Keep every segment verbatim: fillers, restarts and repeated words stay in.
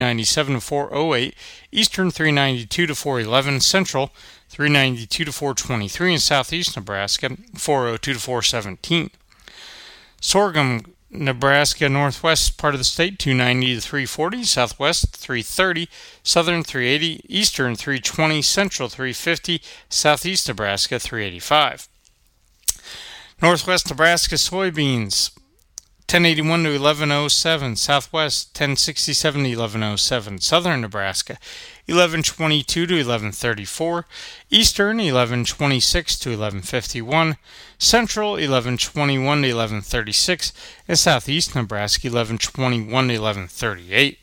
ninety-seven to four oh eight, Eastern three ninety-two to four eleven, Central three ninety-two to four twenty-three, and Southeast Nebraska four oh two to four seventeen. Sorghum, Nebraska, northwest part of the state two ninety to three forty, Southwest three thirty, Southern three eighty, Eastern three twenty, Central three fifty, Southeast Nebraska three eighty-five. Northwest Nebraska soybeans ten eighty-one to eleven oh seven, Southwest ten sixty-seven to eleven oh seven, Southern Nebraska eleven twenty-two to eleven thirty-four, Eastern eleven twenty-six to eleven fifty-one, Central eleven twenty-one to eleven thirty-six, and Southeast Nebraska eleven twenty-one to eleven thirty-eight.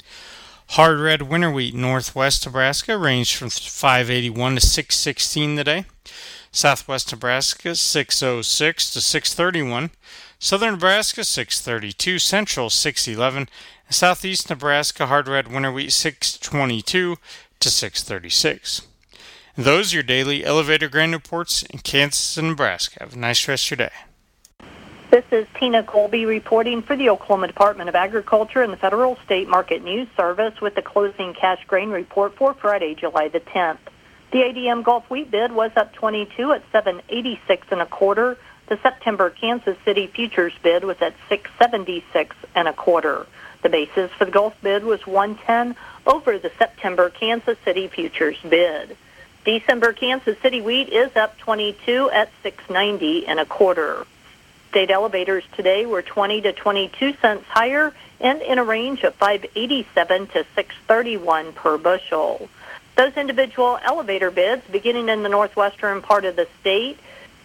Hard red winter wheat, Northwest Nebraska ranged from five eighty-one to six sixteen today. Southwest Nebraska six oh six to six thirty-one, Southern Nebraska six thirty-two, Central six eleven, and Southeast Nebraska hard red winter wheat six twenty-two to six thirty-six. And those are your daily elevator grain reports in Kansas and Nebraska. Have a nice rest of your day. This is Tina Colby reporting for the Oklahoma Department of Agriculture and the Federal State Market News Service with the closing cash grain report for Friday, July the tenth. The A D M Gulf wheat bid was up twenty-two at seven eighty-six and a quarter. The September Kansas City futures bid was at six seventy-six and a quarter. The basis for the Gulf bid was one ten over the September Kansas City futures bid. December Kansas City wheat is up twenty-two at six ninety and a quarter. State elevators today were twenty to twenty-two cents higher and in a range of five eighty-seven to six thirty-one per bushel. Those individual elevator bids, beginning in the northwestern part of the state,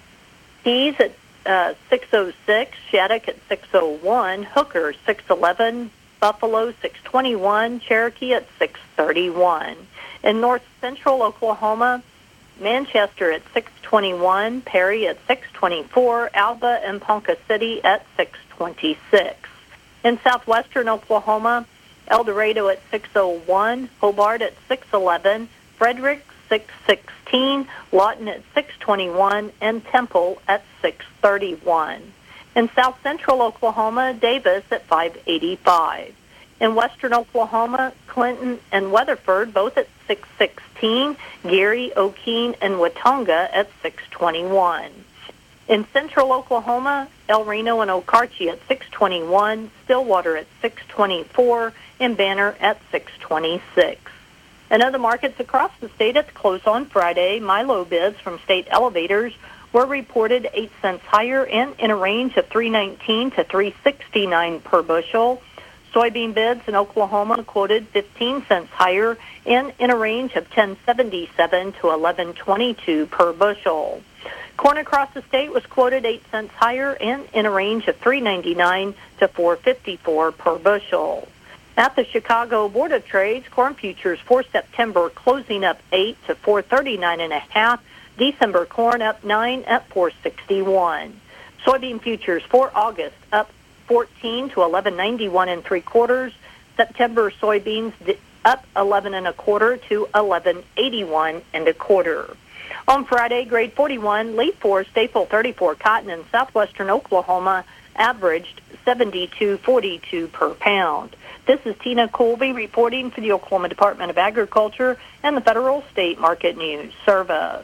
Keys at uh, six oh six, Shattuck at six oh one, Hooker six eleven, Buffalo six twenty-one, Cherokee at six thirty-one. In north central Oklahoma, Manchester at six twenty-one, Perry at six twenty-four, Alba and Ponca City at six twenty-six. In southwestern Oklahoma, El Dorado at six oh one, Hobart at six eleven, Frederick six sixteen, Lawton at six twenty-one, and Temple at six thirty-one. In south central Oklahoma, Davis at five eighty-five. In western Oklahoma, Clinton and Weatherford both at six sixteen, Geary, O'Keene, and Watonga at six twenty-one. In central Oklahoma, El Reno and Okarche at six twenty-one, Stillwater at six twenty-four, and Banner at six twenty-six. In other markets across the state at the close on Friday, Milo bids from state elevators were reported eight cents higher and in a range of three nineteen to three sixty-nine per bushel. Soybean bids in Oklahoma quoted fifteen cents higher and in a range of ten seventy-seven to eleven twenty-two per bushel. Corn across the state was quoted eight cents higher and in a range of three ninety-nine to four fifty-four per bushel. At the Chicago Board of Trade, corn futures for September closing up eight to four thirty-nine and a half. December corn up nine at four sixty-one. Soybean futures for August up fourteen to eleven ninety-one and three quarters. September soybeans up eleven and a quarter to eleven eighty-one and a quarter. On Friday, grade forty-one, leaf four, staple thirty-four cotton in southwestern Oklahoma averaged seventy-two forty-two per pound. This is Tina Colby reporting for the Oklahoma Department of Agriculture and the Federal State Market News Service.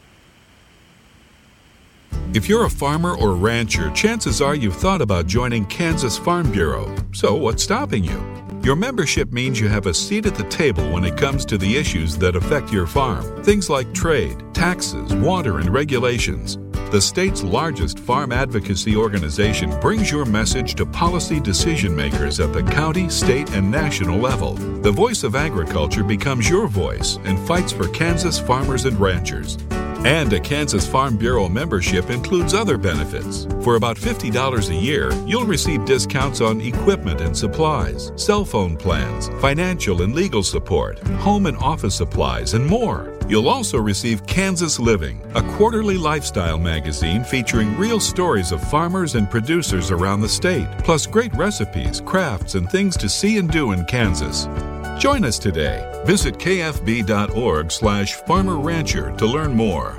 If you're a farmer or rancher, chances are you've thought about joining Kansas Farm Bureau. So what's stopping you? Your membership means you have a seat at the table when it comes to the issues that affect your farm. Things like trade, taxes, water, and regulations. The state's largest farm advocacy organization brings your message to policy decision makers at the county, state, and national level. The voice of agriculture becomes your voice and fights for Kansas farmers and ranchers. And a Kansas Farm Bureau membership includes other benefits. For about fifty dollars a year, you'll receive discounts on equipment and supplies, cell phone plans, financial and legal support, home and office supplies, and more. You'll also receive Kansas Living, a quarterly lifestyle magazine featuring real stories of farmers and producers around the state, plus great recipes, crafts, and things to see and do in Kansas. Join us today. Visit kfb.org slash farmer rancher to learn more.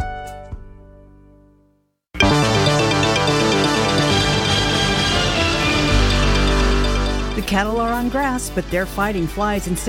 The Cattle are on grass, but they're fighting flies and